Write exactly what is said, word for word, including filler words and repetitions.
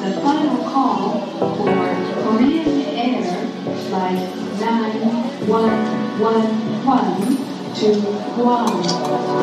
the final call for Korean Air Flight nine one one one to Guam.